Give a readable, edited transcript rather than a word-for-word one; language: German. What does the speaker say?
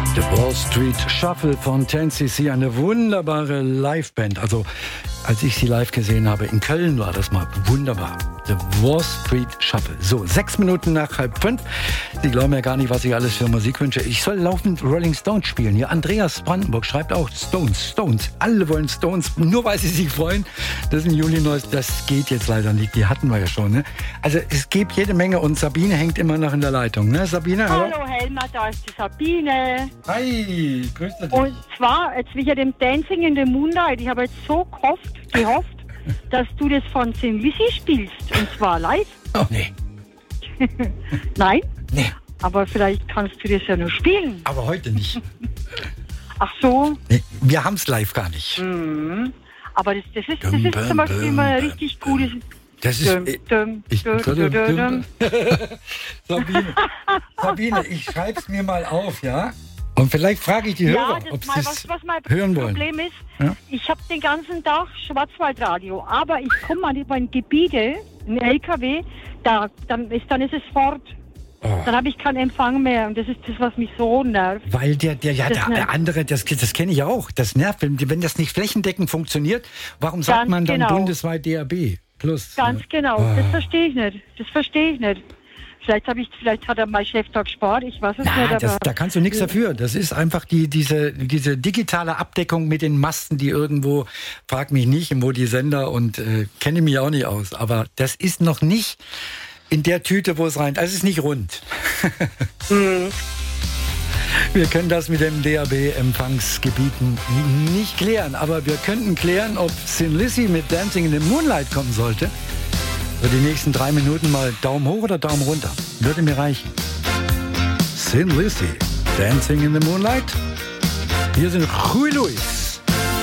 The Wall Street Shuffle von 10cc, eine wunderbare Liveband. Also, als ich sie live gesehen habe, in Köln war das mal wunderbar. The Wall Street Shuffle. So, 6 Minuten nach 4:30. Sie glauben ja gar nicht, was ich alles für Musik wünsche. Ich soll laufend Rolling Stones spielen. Hier, Andreas Brandenburg schreibt auch Stones. Alle wollen Stones, nur weil sie sich freuen. Das ist ein Juli Neues. Das geht jetzt leider nicht. Die hatten wir ja schon, ne? Also, es gibt jede Menge und Sabine hängt immer noch in der Leitung, ne? Sabine, hallo? Hallo Helmer, da ist die Sabine. Hi, grüß dich. Und zwar, jetzt wegen dem Dancing in the Moonlight. Ich habe jetzt so gehofft, dass du das von Thin Lizzy spielst. Und zwar live. Oh, nee. Nein? Nee. Aber vielleicht kannst du das ja nur spielen. Aber heute nicht. Ach so. Nee, wir haben es live gar nicht. Mhm. Aber das ist zum Beispiel mal ein richtig gutes... Das ist... Sabine, ich schreib's mir mal auf, ja? Und vielleicht frage ich die Hörer, ob sie es hören wollen. Das Problem ist, ja? Ich habe den ganzen Tag Schwarzwaldradio, aber ich komme mal in Gebiete, ein LKW, dann ist es fort. Oh. Dann habe ich keinen Empfang mehr und das ist das, was mich so nervt. Weil der andere, das kenne ich auch, das nervt. Wenn das nicht flächendeckend funktioniert, warum sagt man dann bundesweit DAB plus? Ganz genau, das verstehe ich nicht. Vielleicht hat er mein Chef da gespart, ich weiß es nicht. Aber da kannst du nichts dafür. Das ist einfach diese digitale Abdeckung mit den Masten, die irgendwo, frag mich nicht, wo die Sender und kenne mich auch nicht aus. Aber das ist noch nicht in der Tüte, wo es rein... Also es ist nicht rund. Wir können das mit den DAB-Empfangsgebieten nicht klären. Aber wir könnten klären, ob Thin Lizzy mit Dancing in the Moonlight kommen sollte. Für die nächsten 3 Minuten mal Daumen hoch oder Daumen runter. Würde mir reichen. Thin Lizzy, Dancing in the Moonlight. Hier sind Huey Lewis.